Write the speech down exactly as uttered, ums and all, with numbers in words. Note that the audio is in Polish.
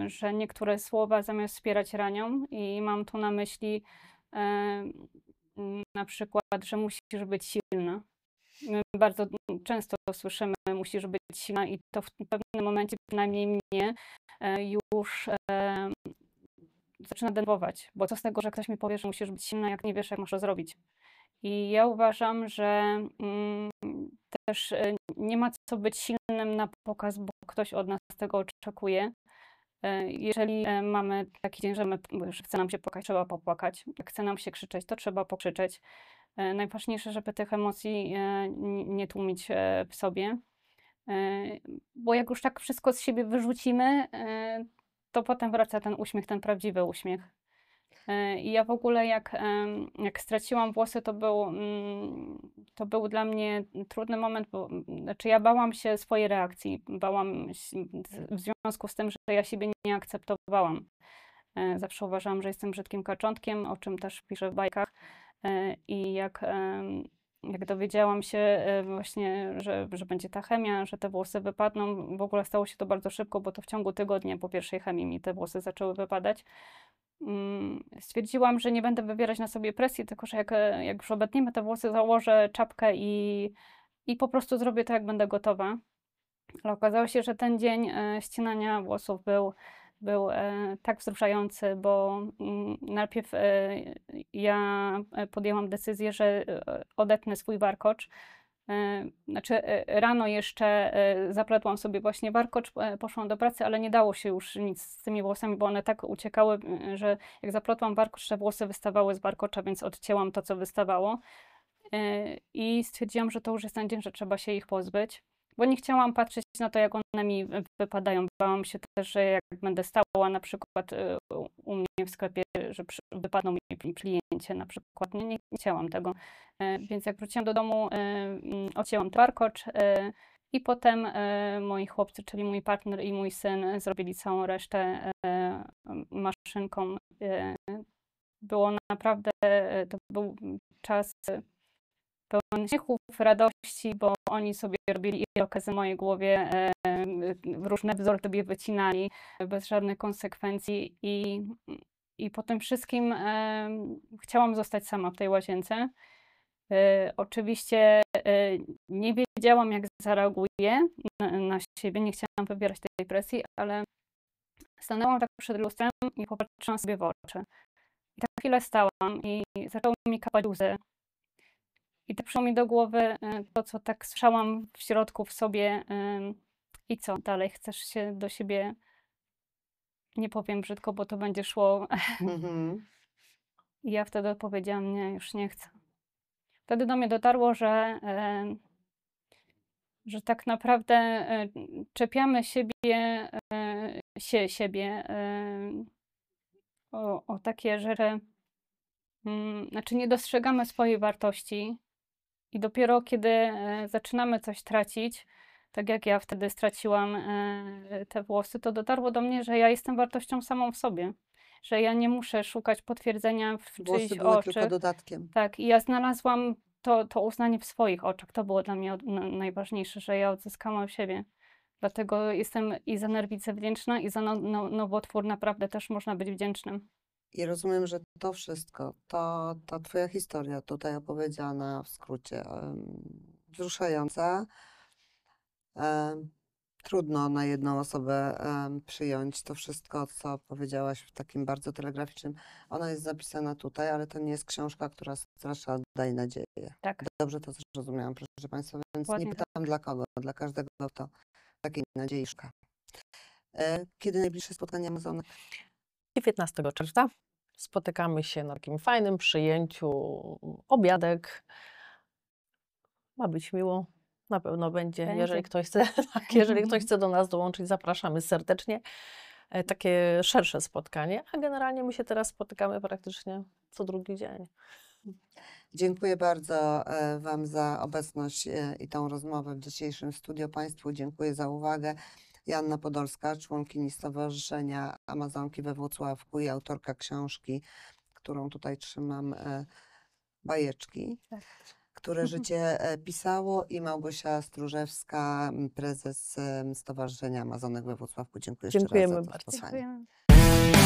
że niektóre słowa zamiast wspierać ranią i mam tu na myśli e, na przykład, że musisz być silna. My bardzo często słyszymy, musisz być silna i to w pewnym momencie, przynajmniej mnie, e, już e, zaczyna denerwować, bo co z tego, że ktoś mi powie, że musisz być silna, jak nie wiesz, jak masz to zrobić. I ja uważam, że mm, też e, nie ma co być silnym na pokaz, bo ktoś od nas tego oczekuje. E, Jeżeli e, mamy taki dzień, że, my, że chce nam się płakać, trzeba popłakać. Jak chce nam się krzyczeć, to trzeba pokrzyczeć. E, Najważniejsze, żeby tych emocji e, n- nie tłumić e, w sobie. E, Bo jak już tak wszystko z siebie wyrzucimy, e, to potem wraca ten uśmiech, ten prawdziwy uśmiech. E, I ja w ogóle jak, em, jak straciłam włosy, to był, mm, to był dla mnie trudny moment, bo mm, znaczy ja bałam się swojej reakcji. Bałam się w związku z tym, że ja siebie nie akceptowałam. E, Zawsze uważałam, że jestem brzydkim kaczątkiem, o czym też piszę w bajkach. E, I jak, em, jak dowiedziałam się e, właśnie, że, że będzie ta chemia, że te włosy wypadną, w ogóle stało się to bardzo szybko, bo to w ciągu tygodnia po pierwszej chemii mi te włosy zaczęły wypadać. Mm, Stwierdziłam, że nie będę wywierać na sobie presji, tylko że jak, e, jak już obetniemy te włosy, założę czapkę i, i po prostu zrobię to, jak będę gotowa. Ale okazało się, że ten dzień e, ścinania włosów był, był e, tak wzruszający, bo mm, najpierw e, ja e, podjęłam decyzję, że e, odetnę swój warkocz. E, Znaczy e, rano jeszcze e, zapletłam sobie właśnie warkocz, e, poszłam do pracy, ale nie dało się już nic z tymi włosami, bo one tak uciekały, e, że jak zaplotłam warkocz, te włosy wystawały z warkocza, więc odcięłam to, co wystawało. E, I stwierdziłam, że to już jest ten dzień, że trzeba się ich pozbyć, bo nie chciałam patrzeć na to, jak one mi wy- wypadają. Bałam się też, że jak będę stała na przykład e, u u mnie w sklepie, że przy- wypadną mi pli- kliencie na przykład. Nie, nie chciałam tego. E, Więc jak wróciłam do domu, e, mm, odcięłam ten warkocz e, i potem e, moi chłopcy, czyli mój partner i mój syn, e, zrobili całą resztę e, maszynką. E, Było naprawdę, e, to był czas pełen śmiechów, radości, bo oni sobie robili irokezy w mojej głowie, e, różne wzory sobie wycinali bez żadnych konsekwencji i, i po tym wszystkim e, chciałam zostać sama w tej łazience. E, oczywiście e, nie wiedziałam, jak zareaguję na, na siebie, nie chciałam wywierać tej presji, ale stanęłam tak przed lustrem i popatrzyłam sobie w oczy. I tak chwilę stałam i zaczęły mi kapać łzy. I tak przyszło mi do głowy e, to, co tak słyszałam w środku w sobie. em, I co dalej? Chcesz się do siebie, nie powiem brzydko, bo to będzie szło. Mhm. I ja wtedy powiedziałam, nie, już nie chcę. Wtedy do mnie dotarło, że, e, że tak naprawdę e, czepiamy siebie, e, się, siebie e, o, o takie rzeczy, mm, znaczy nie dostrzegamy swojej wartości. I dopiero kiedy e, zaczynamy coś tracić, tak jak ja wtedy straciłam e, te włosy, to dotarło do mnie, że ja jestem wartością samą w sobie. Że ja nie muszę szukać potwierdzenia w Włosy czyichś były tylko oczach. dodatkiem. Tak, i ja znalazłam to, to uznanie w swoich oczach. To było dla mnie od, na, najważniejsze, że ja odzyskałam siebie. Dlatego jestem i za nerwicę wdzięczna, i za no, no, nowotwór naprawdę też można być wdzięcznym. I rozumiem, że to wszystko, to ta twoja historia tutaj opowiedziana w skrócie, em, wzruszająca. em, Trudno na jedną osobę em, przyjąć to wszystko, co powiedziałaś w takim bardzo telegraficznym. Ona jest zapisana tutaj, ale to nie jest książka, która strasza, daje nadzieję. Tak, Dobrze to zrozumiałam, proszę Państwa, więc nie ładnie tak. pytam dla kogo, dla każdego, kto takiej nadziei szuka. E, Kiedy najbliższe spotkanie Amazonek? dziewiętnastego czerwca spotykamy się na takim fajnym przyjęciu, obiadek. Ma być miło, na pewno będzie. Będzie. Jeżeli ktoś chce, tak, jeżeli ktoś chce do nas dołączyć, zapraszamy serdecznie. E, Takie szersze spotkanie, a generalnie my się teraz spotykamy praktycznie co drugi dzień. Dziękuję bardzo e, Wam za obecność e, i tą rozmowę w dzisiejszym studio. Państwu dziękuję za uwagę. Joanna Podolska, członkini Stowarzyszenia Amazonki we Włocławku i autorka książki, którą tutaj trzymam, e, Bajeczki. Tak. które życie e, pisało, i Małgosia Stróżewska, m, prezes em, Stowarzyszenia Amazonek we Włocławku. Dziękuję jeszcze raz Dziękujemy za to bardzo. spotkanie. Dziękujemy.